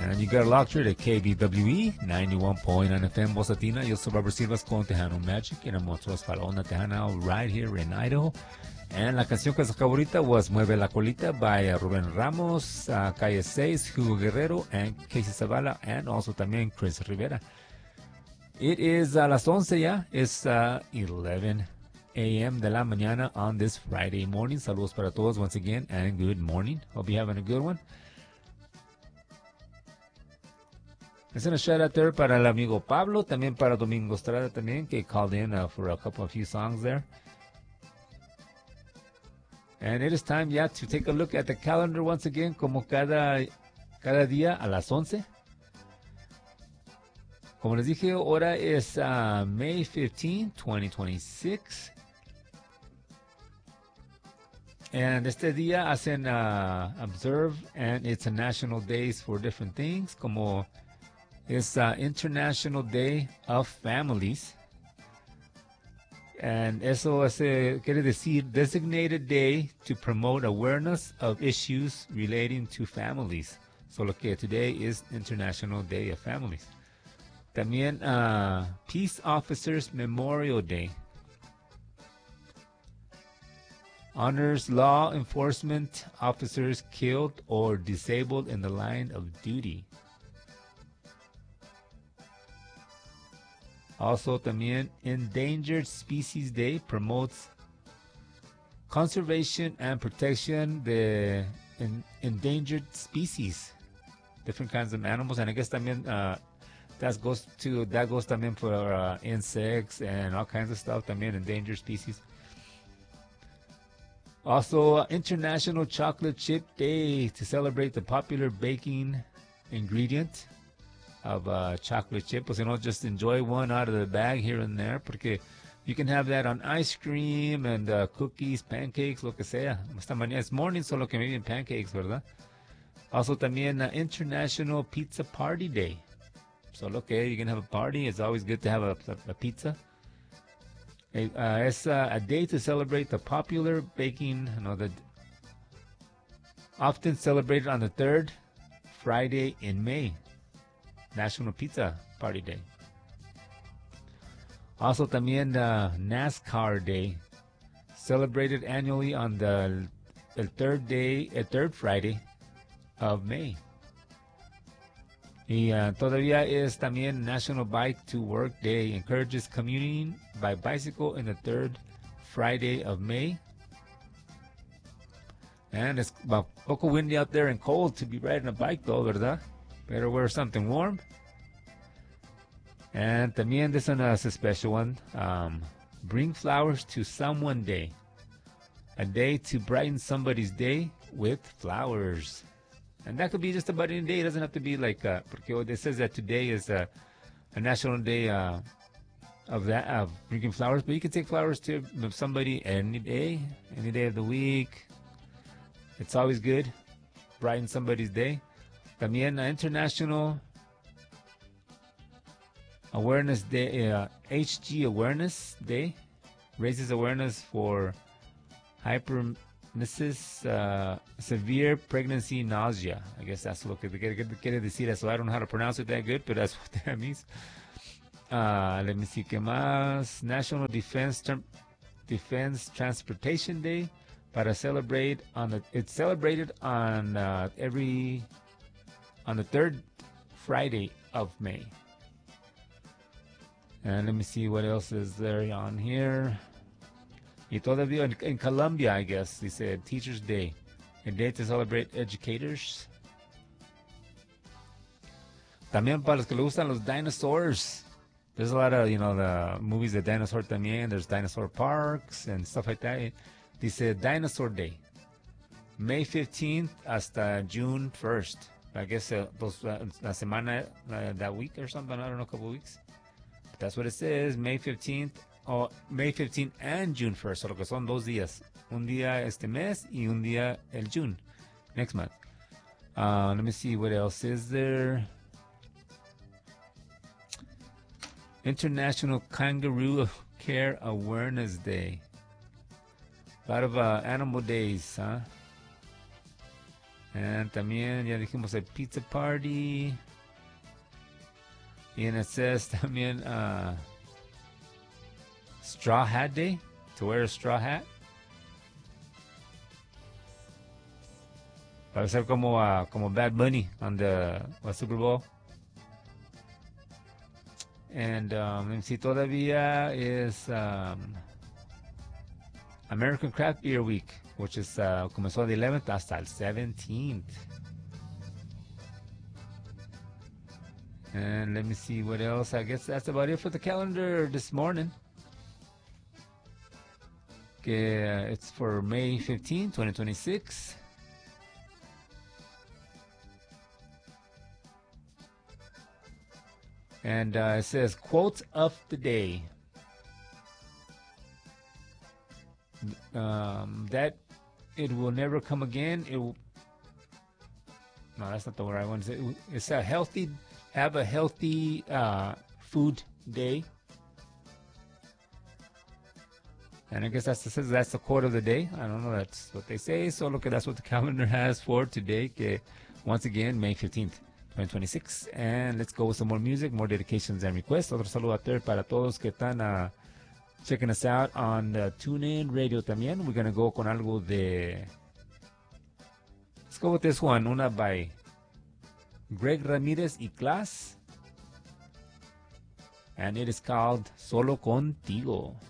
And you got a locked at KBWE 91.9 FM Bosatina. Yo soy Robert Silvas con Tejano Magic and nosotros para Onda Tejana right here in Idaho. And la canción que sacó ahorita was Mueve la Colita by Rubén Ramos, Calle 6, Hugo Guerrero, and Casey Zavala, and also también Chris Rivera. It is a las 11 ya. It's 11 a.m. de la mañana on this Friday morning. Saludos para todos once again, and good morning. Hope you're having a good one. It's a shout out there para el amigo Pablo, también para Domingo Estrada también, que called in for a few songs there. And it is time ya to take a look at the calendar once again, como cada día a las 11. Como les dije, ahora es May 15, 2026. And este día hacen observe, and it's a national days for different things, como es International Day of Families. And eso quiere decir designated day to promote awareness of issues relating to families. Solo que today is International Day of Families. También Peace Officers Memorial Day. Honors law enforcement officers killed or disabled in the line of duty. Also, también Endangered Species Day promotes conservation and protection the endangered species, different kinds of animals, and I guess también that goes también for insects and all kinds of stuff. También endangered species. Also, International Chocolate Chip Day to celebrate the popular baking ingredient of chocolate chip. Pues, just enjoy one out of the bag here and there, porque you can have that on ice cream and cookies, pancakes, lo que sea. It's morning, solo que maybe in pancakes, ¿verdad? Also, también International Pizza Party Day. Solo que you can have a party. It's always good to have a pizza. It's a day to celebrate the popular baking, often celebrated on the third Friday in May. National Pizza Party Day. Also, también NASCAR Day, celebrated annually on the third Friday of May. Y todavía es también National Bike to Work Day, encourages commuting by bicycle in the third Friday of May. And it's a poco windy out there and cold to be riding a bike though, ¿verdad? Better wear something warm. And también this one is a special one. Bring flowers to someone day. A day to brighten somebody's day with flowers. And that could be just about any day. It doesn't have to be like, porque it says that today is a national day of bringing flowers. But you can take flowers to somebody any day of the week. It's always good. Brighten somebody's day. También International Awareness Day, HG Awareness Day, raises awareness for hyperemesis, severe pregnancy nausea. I guess that's what quiere decir eso. I don't know how to pronounce it that good, but that's what that means. Let me see, ¿qué más? National Defense Transportation Day, para celebrate it's celebrated on the third Friday of May. And let me see what else is there on here. Y todavía in Colombia, I guess, they said Teachers Day, a day to celebrate educators. También para los que le gustan los dinosaurs. There's a lot of, the movies de dinosaur también. There's dinosaur parks and stuff like that. Dice Dinosaur Day, May 15th hasta June 1st. I guess la semana, that week or something. I don't know, a couple of weeks. But that's what it says, May 15th. May 15th and June 1st. So lo que son 2 días. Un día este mes y un día el June. Next month. Let me see what else is there. International Kangaroo Care Awareness Day. A lot of animal days, huh? And también ya dijimos el pizza party. And it says también straw hat day, to wear a straw hat. Para ser como Bad Bunny on the Super Bowl. And si todavía es American Craft Beer Week, which is comenzó the 11th hasta el 17th. And let me see what else. I guess that's about it for the calendar this morning. Okay, it's for May 15, 2026. And it says, quote of the day. That it will never come again. No, that's not the word I want to say. It's have a healthy food day. And I guess that's the quote of the day. I don't know, that's what they say. So look, that's what the calendar has for today. Que, once again, May 15th, 2026. And let's go with some more music, more dedications and requests. Otro saludo out there para todos que están checking us out on TuneIn Radio también. We're going to go con algo de... Let's go with this one. Una by Greg Ramirez y Class. And it is called Solo Contigo.